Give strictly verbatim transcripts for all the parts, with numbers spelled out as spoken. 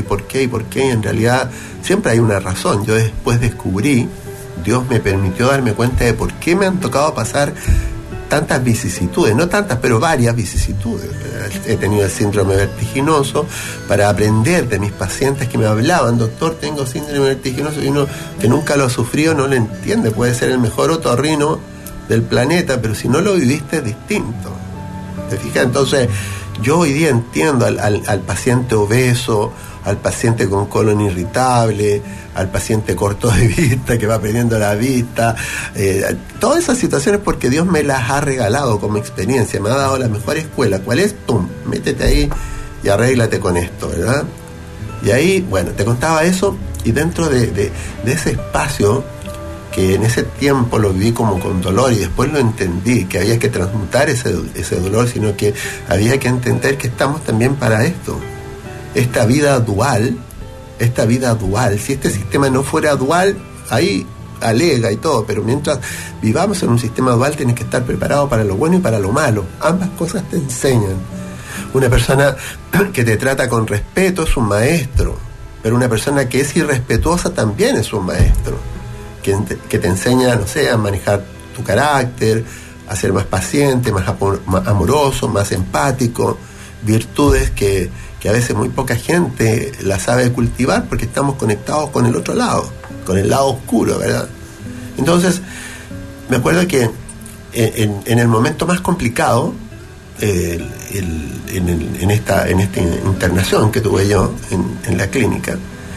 por qué, y por qué, y en realidad siempre hay una razón. Yo después descubrí, Dios me permitió darme cuenta de por qué me han tocado pasar tantas vicisitudes, no tantas, pero varias vicisitudes. He tenido el síndrome vertiginoso para aprender de mis pacientes que me hablaban, doctor, tengo síndrome vertiginoso, y uno que nunca lo ha sufrido no lo entiende. Puede ser el mejor otorrino del planeta, pero si no lo viviste es distinto. ¿Te fijas? Entonces, yo hoy día entiendo al, al, al paciente obeso, al paciente con colon irritable, al paciente corto de vista que va perdiendo la vista, eh, todas esas situaciones, porque Dios me las ha regalado como experiencia, me ha dado la mejor escuela. ¿Cuál es? ¡Pum! Métete ahí y arréglate con esto, ¿verdad? Y ahí, bueno, te contaba eso, y dentro de, de, de ese espacio, que en ese tiempo lo viví como con dolor, y después lo entendí, que había que transmutar ese, ese dolor, sino que había que entender que estamos también para esto. Esta vida dual, esta vida dual, si este sistema no fuera dual, ahí alega y todo, pero mientras vivamos en un sistema dual tienes que estar preparado para lo bueno y para lo malo. Ambas cosas te enseñan. Una persona que te trata con respeto es un maestro, pero una persona que es irrespetuosa también es un maestro, que te, que te enseña, no sé, a manejar tu carácter, a ser más paciente, más amoroso, más empático, virtudes que que a veces muy poca gente la sabe cultivar porque estamos conectados con el otro lado, con el lado oscuro, ¿verdad? Entonces, me acuerdo que en, en el momento más complicado, eh, el, en, el, en, esta, en esta internación que tuve yo en, en la clínica,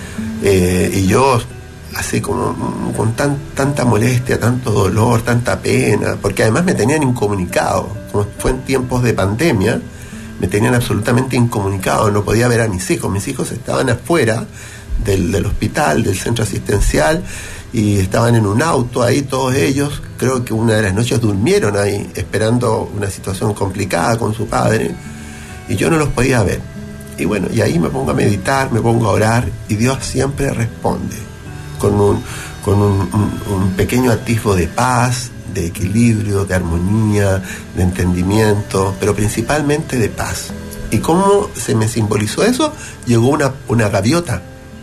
eh, y yo así como con tan, tanta molestia, tanto dolor, tanta pena, porque además me tenían incomunicado, como fue en tiempos de pandemia, me tenían absolutamente incomunicado, no podía ver a mis hijos. Mis hijos estaban afuera del, del hospital, del centro asistencial, y estaban en un auto ahí todos ellos. Creo que una de las noches durmieron ahí, esperando una situación complicada con su padre, y yo no los podía ver. Y bueno, y ahí me pongo a meditar, me pongo a orar, y Dios siempre responde con un, con un, un, un pequeño atisbo de paz, de equilibrio, de armonía, de entendimiento, pero principalmente de paz. ¿Y cómo se me simbolizó eso? Llegó una, una gaviota.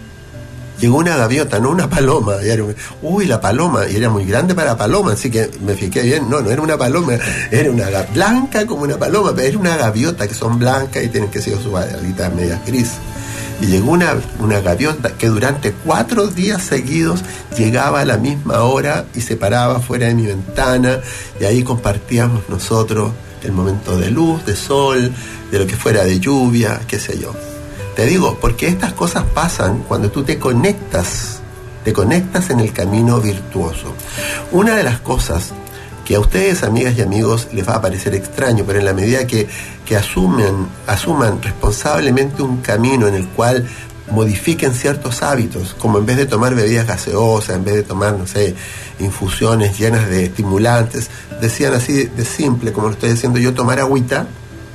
Llegó una gaviota, no una paloma. Y era, uy, la paloma, y era muy grande para paloma, así que me fijé bien. No, no era una paloma, era una blanca como una paloma, pero era una gaviota, que son blancas y tienen que ser sus alitas medias grises. Y llegó una, una gaviota que durante cuatro días seguidos llegaba a la misma hora y se paraba fuera de mi ventana, y ahí compartíamos nosotros el momento de luz, de sol, de lo que fuera, de lluvia, qué sé yo. Te digo, porque estas cosas pasan cuando tú te conectas, te conectas en el camino virtuoso. Una de las cosas que a ustedes, amigas y amigos, les va a parecer extraño, pero en la medida que, que asumen, asuman responsablemente un camino en el cual modifiquen ciertos hábitos, como en vez de tomar bebidas gaseosas, en vez de tomar, no sé, infusiones llenas de estimulantes, decían así de, de simple, como lo estoy diciendo yo, tomar agüita,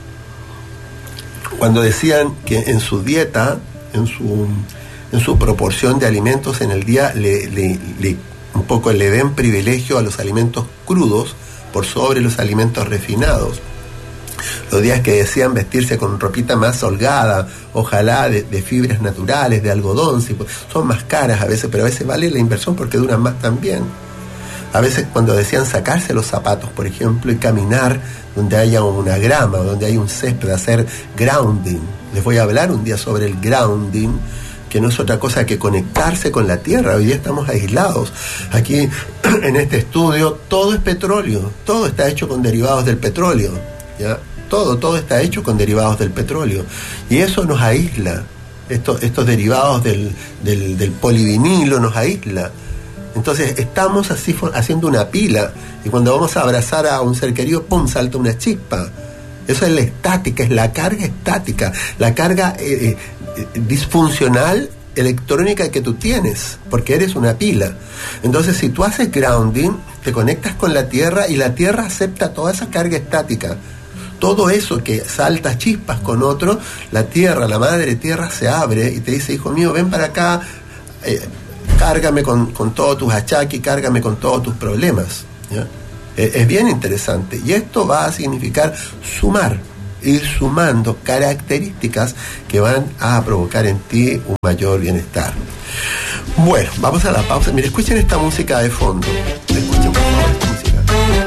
cuando decían que en su dieta, en su, en su proporción de alimentos en el día, le, le, le un poco le den privilegio a los alimentos crudos por sobre los alimentos refinados. Los días que decían vestirse con ropita más holgada, ojalá de, de fibras naturales, de algodón, sí, son más caras a veces, pero a veces vale la inversión porque duran más también. A veces cuando decían sacarse los zapatos, por ejemplo, y caminar donde haya una grama, donde hay un césped, hacer grounding. Les voy a hablar un día sobre el grounding, que no es otra cosa que conectarse con la tierra. Hoy día estamos aislados. Aquí, en este estudio, todo es petróleo. Todo está hecho con derivados del petróleo, ¿ya? Todo, todo está hecho con derivados del petróleo. Y eso nos aísla. Estos, estos derivados del, del, del polivinilo nos aísla. Entonces, estamos así haciendo una pila. Y cuando vamos a abrazar a un ser querido, ¡pum!, salta una chispa. Eso es la estática, es la carga estática. La carga Eh, eh, disfuncional electrónica que tú tienes, porque eres una pila. Entonces, si tú haces grounding, te conectas con la tierra y la tierra acepta toda esa carga estática. Todo eso que salta chispas con otro, la tierra, la madre tierra se abre y te dice, hijo mío, ven para acá, eh, cárgame con, con todos tus achaques, cárgame con todos tus problemas, ¿ya? Eh, es bien interesante. Y esto va a significar sumar. ir sumando características que van a provocar en ti un mayor bienestar. Bueno, vamos a la pausa. Mira, escuchen esta música de fondo. Escuchen por favor esta música.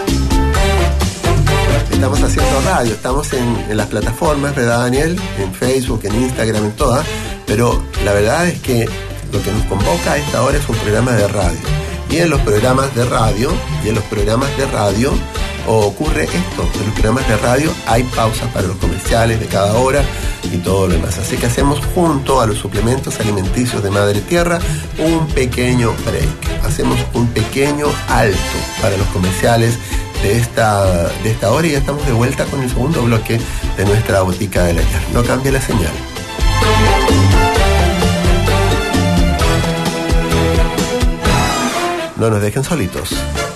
Estamos haciendo radio, estamos en, en las plataformas, ¿verdad, Daniel? En Facebook, en Instagram, en todas. Pero la verdad es que lo que nos convoca a esta hora es un programa de radio. Y en los programas de radio, y en los programas de radio ocurre esto. En los programas de radio hay pausas para los comerciales de cada hora y todo lo demás. Así que hacemos junto a los suplementos alimenticios de Madre Tierra un pequeño break. Hacemos un pequeño alto para los comerciales de esta, de esta hora y ya estamos de vuelta con el segundo bloque de nuestra botica del ayer. No cambie la señal. No nos dejen solitos.